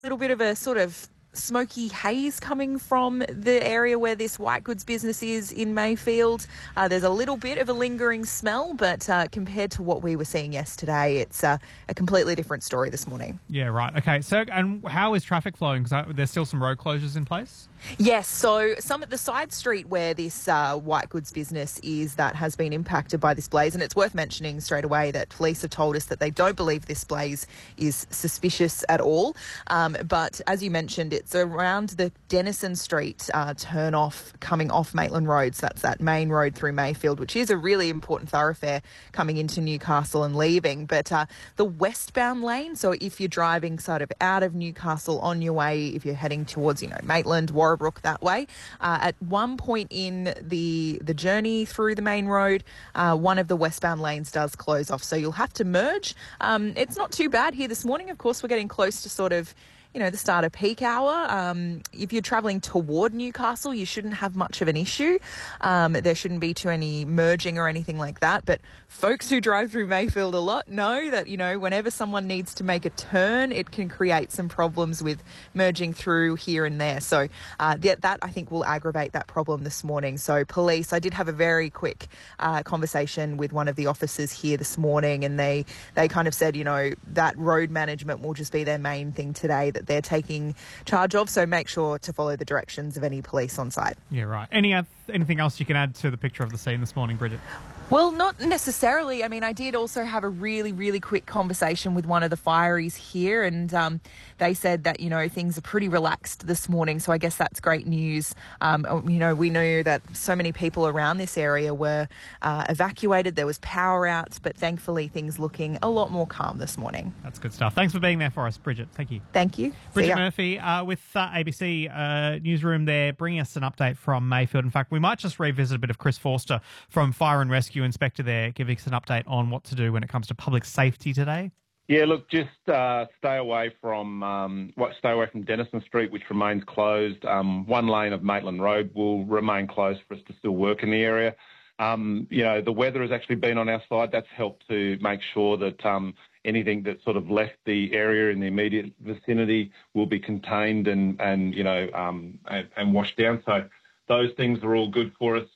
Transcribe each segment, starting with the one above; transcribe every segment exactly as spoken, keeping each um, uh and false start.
little bit of a sort of smoky haze coming from the area where this white goods business is in Mayfield. Uh, there's a little bit of a lingering smell, but uh, compared to what we were seeing yesterday, it's uh, a completely different story this morning. Yeah, right. Okay, so and how is traffic flowing? Because there's still some road closures in place? Yes, so some of the side street where this uh, white goods business is that has been impacted by this blaze, and it's worth mentioning straight away that police have told us that they don't believe this blaze is suspicious at all. Um, but as you mentioned, it's around the Denison Street uh, turn off coming off Maitland Road. So that's that main road through Mayfield, which is a really important thoroughfare coming into Newcastle and leaving. But uh, the westbound lane, so if you're driving sort of out of Newcastle on your way, if you're heading towards, you know, Maitland, Warrabrook, that way. Uh, at one point in the the journey through the main road, uh, one of the westbound lanes does close off, so you'll have to merge. Um, it's not too bad here this morning. Of course, we're getting close to sort of, you know, the start of peak hour. Um, if you're travelling toward Newcastle, you shouldn't have much of an issue. Um, there shouldn't be too any merging or anything like that. But folks who drive through Mayfield a lot know that, you know, whenever someone needs to make a turn, it can create some problems with merging through here and there. So uh, that, that, I think, will aggravate that problem this morning. So police, I did have a very quick uh, conversation with one of the officers here this morning, and they, they kind of said, you know, that road management will just be their main thing today that they're taking charge of, so make sure to follow the directions of any police on site. Yeah, right. Any uh, anything else you can add to the picture of the scene this morning, Bridget? Well, not necessarily. I mean, I did also have a really, really quick conversation with one of the fireys here, and um, they said that, you know, things are pretty relaxed this morning, so I guess that's great news. Um, you know, we knew that so many people around this area were uh, evacuated. There was power outs, but thankfully things looking a lot more calm this morning. That's good stuff. Thanks for being there for us, Bridget. Thank you. Thank you. Bridget Murphy uh, with uh, A B C uh, Newsroom there, bringing us an update from Mayfield. In fact, we might just revisit a bit of Chris Forster from Fire and Rescue Inspector there, giving us an update on what to do when it comes to public safety today. Yeah, look, just uh, stay away from um, what, stay away from Denison Street, which remains closed. Um, one lane of Maitland Road will remain closed for us to still work in the area. Um, you know, the weather has actually been on our side. That's helped to make sure that um, anything that sort of left the area in the immediate vicinity will be contained and, and you know, um, and, and washed down. So those things are all good for us.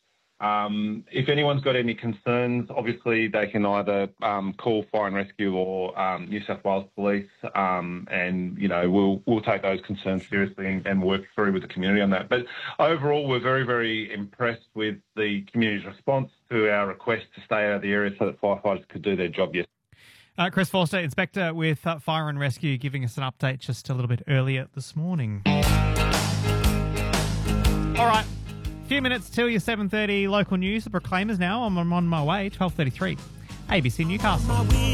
Um, if anyone's got any concerns, obviously they can either um, call Fire and Rescue or um, New South Wales Police, um, and you know we'll we'll take those concerns seriously and, and work through with the community on that. But overall, we're very very impressed with the community's response to our request to stay out of the area so that firefighters could do their job. Yes. Uh, Chris Forster, Inspector with uh, Fire and Rescue, giving us an update just a little bit earlier this morning. All right. A few minutes till your seven thirty local news. The Proclaimers now. I'm, I'm on my way. twelve thirty-three. A B C Newcastle.